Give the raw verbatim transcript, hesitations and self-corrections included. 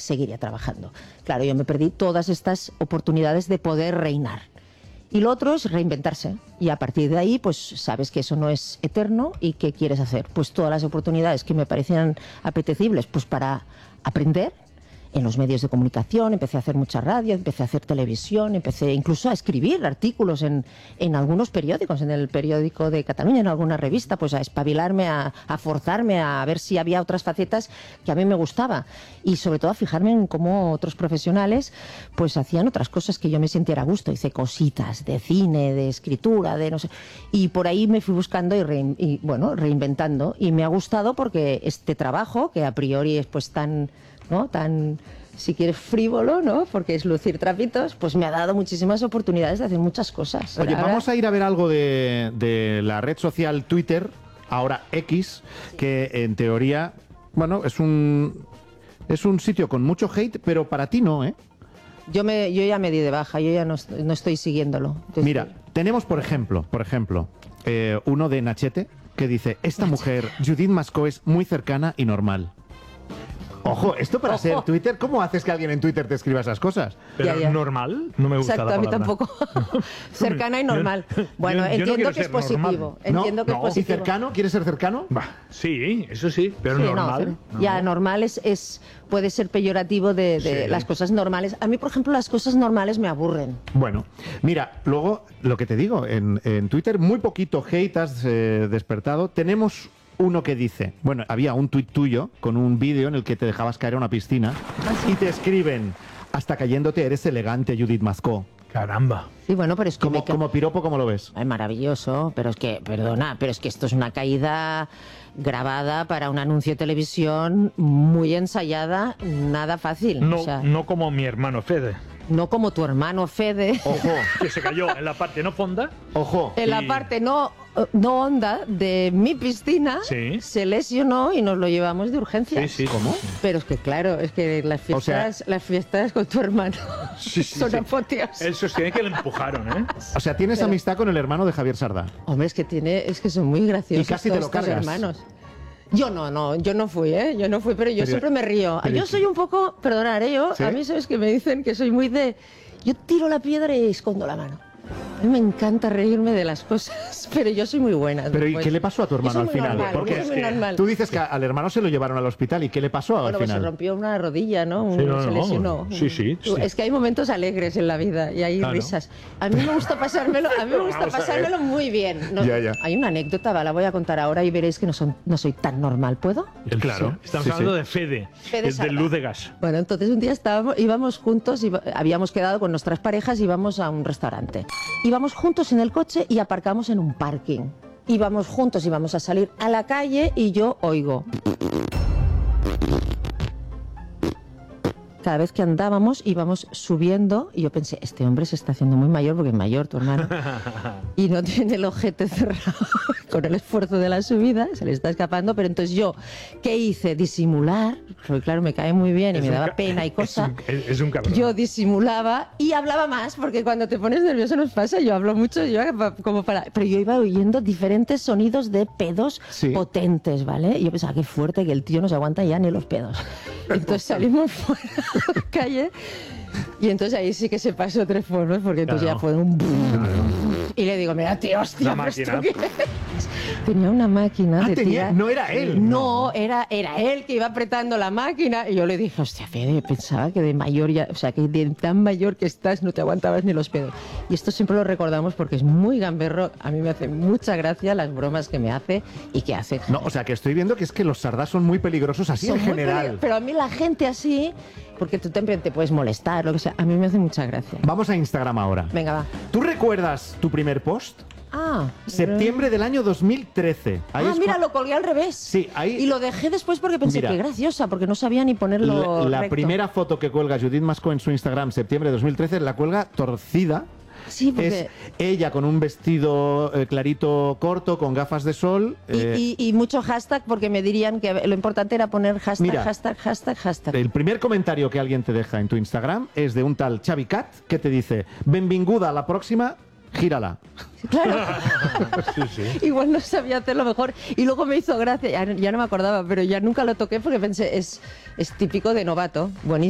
seguiría trabajando. Claro, yo me perdí todas estas oportunidades de poder reinar. Y lo otro es reinventarse. Y a partir de ahí, pues sabes que eso no es eterno y ¿qué quieres hacer? Pues todas las oportunidades que me parecían apetecibles, pues para aprender en los medios de comunicación, empecé a hacer mucha radio, empecé a hacer televisión, empecé incluso a escribir artículos en, en algunos periódicos, en el periódico de Cataluña, en alguna revista, pues a espabilarme, a, a forzarme, a ver si había otras facetas que a mí me gustaba y sobre todo a fijarme en cómo otros profesionales pues hacían otras cosas que yo me sintiera a gusto. Hice cositas de cine, de escritura, de no sé, y por ahí me fui buscando y, rein, y bueno, reinventando y me ha gustado porque este trabajo, que a priori es pues tan... ¿no? tan, si quieres, frívolo, ¿no? Porque es lucir trapitos, pues me ha dado muchísimas oportunidades de hacer muchas cosas. Oye, ahora... vamos a ir a ver algo de, de la red social Twitter, ahora X, que en teoría, bueno, es un, es un sitio con mucho hate, pero para ti no, ¿eh? Yo, me, yo ya me di de baja, yo ya no, no estoy siguiéndolo. Entonces, Mira, tenemos, por ejemplo, por ejemplo, eh, uno de Nachete, que dice, esta mujer, Judith Mascó, es muy cercana y normal. Ojo, esto para Ojo. ser Twitter, ¿cómo haces que alguien en Twitter te escriba esas cosas? Pero Ya, ya. normal, no me gusta exacto, la a mí palabra. tampoco. Cercana y normal. Bueno, yo- yo no entiendo quiero que es ser normal. positivo. Entiendo no, que no. es positivo. ¿Y cercano? ¿Quieres ser cercano? Bah, sí, eso sí, pero Sí, no, normal. pero ya, normal es, es, puede ser peyorativo de, de Sí. las cosas normales. A mí, por ejemplo, las cosas normales me aburren. Bueno, mira, luego, lo que te digo, en, en Twitter muy poquito hate has eh, despertado. Tenemos uno que dice, bueno, había un tuit tuyo con un vídeo en el que te dejabas caer a una piscina y te escriben, hasta cayéndote eres elegante, Judith Mascó. Caramba. Sí, bueno, pero es que... Como, me ca- como piropo, ¿cómo lo ves? Ay, maravilloso, pero es que, perdona, pero es que esto es una caída grabada para un anuncio de televisión muy ensayada, nada fácil. No, O sea, no como mi hermano Fede, no como tu hermano Fede, Ojo, que se cayó en la parte no fonda. ojo. en la y- parte no, no honda de mi piscina, Sí. se lesionó y nos lo llevamos de urgencia. Sí, sí. ¿Cómo? Pero es que claro, es que las O sea- fiestas, las fiestas con tu hermano Sí, sí, son sí. apoteosas. Él sostiene que le empujaron, ¿eh? O sea, tienes Pero- amistad con el hermano de Javier Sardá. Hombre, es que tiene, es que son muy graciosos Y casi te todos lo estos cargas. hermanos. Yo no, no, yo no fui, ¿eh? Yo no fui, pero yo Pero- siempre me río. pero- Yo soy un poco, perdonad, ¿eh? Yo, ¿Sí? a mí sabes que me dicen que soy muy de... Yo tiro la piedra y escondo la mano. A mí me encanta reírme de las cosas, pero yo soy muy buena. Pero ¿y después. qué le pasó a tu Yo hermano soy al muy final? normal, Porque yo soy es muy que normal. Tú dices que al hermano se lo llevaron al hospital. ¿Y qué le pasó al Bueno, pues se final? rompió una rodilla, ¿no? Un- Sí, no, se no. lesionó. Sí, sí, sí. Es que hay momentos alegres en la vida y hay Claro. risas. A mí me gusta pasármelo, a mí me gusta Vamos a ver. pasármelo muy bien. No, Ya, ya. Hay una anécdota, va, la voy a contar ahora y veréis que no, son, no soy tan normal, ¿puedo? Claro. Estamos Sí, hablando sí. de Fede, Fede el de Sardá. luz de gas. Bueno, entonces un día estábamos, íbamos juntos, iba- habíamos quedado con nuestras parejas y íbamos a un restaurante. Íbamos juntos en el coche y aparcamos en un parking. Íbamos juntos, íbamos a salir a la calle y yo oigo. Cada vez que andábamos íbamos subiendo y yo pensé, este hombre se está haciendo muy mayor porque es mayor tu hermano. Y no tiene el ojete cerrado con el esfuerzo de la subida, se le está escapando, pero entonces yo, ¿qué hice? Disimular, porque claro, me cae muy bien y Es me un daba ca- pena y es cosa. un- Es, es un cabrón. Yo disimulaba y hablaba más, porque cuando te pones nervioso nos pasa, yo hablo mucho, yo pa- como para... Pero yo iba oyendo diferentes sonidos de pedos Sí. potentes, ¿vale? Y yo pensaba, qué fuerte, que el tío no se aguanta ya ni los pedos. Entonces salimos fuera a la calle y entonces ahí sí que se pasó tres formas, porque entonces Claro. ya fue un... Y le digo, mira, tío, hostia, Una ¿pero esto máquina. qué es? Tenía una máquina Ah, de tenía- tirar- no era él. No, era, era él que iba apretando la máquina. Y yo le dije, hostia, Fede, pensaba que de mayor ya, o sea, que de tan mayor que estás no te aguantabas ni los pedos. Y esto siempre lo recordamos porque es muy gamberro. A mí me hace mucha gracia las bromas que me hace y que hace. No, o sea, que estoy viendo que es que los Sardá son muy peligrosos así Son en muy general. peli- Pero a mí la gente así, porque tú también te puedes molestar, lo que sea, a mí me hace mucha gracia. Vamos a Instagram ahora. Venga, va. ¿Tú recuerdas tu primer post? Ah, Septiembre del año dos mil trece. Ahí Ah, es mira, cua- lo colgué al revés. Sí, ahí- Y lo dejé después porque pensé Mira. que graciosa, porque no sabía ni ponerlo La, la recto. primera foto que cuelga Judith Mascó en su Instagram, septiembre de dos mil trece, la cuelga torcida. Sí, porque... Es ella con un vestido eh, clarito corto, con gafas de sol. Y, eh, y- y mucho hashtag porque me dirían que lo importante era poner hashtag, Mira. hashtag, hashtag, hashtag. El primer comentario que alguien te deja en tu Instagram es de un tal Xavi Cat que te dice: benvinguda a la próxima, gírala. Claro, Sí, sí. igual no sabía hacerlo mejor. Y luego me hizo gracia, ya, ya no me acordaba, pero ya nunca lo toqué porque pensé, es, es típico de novato. Buenísimo.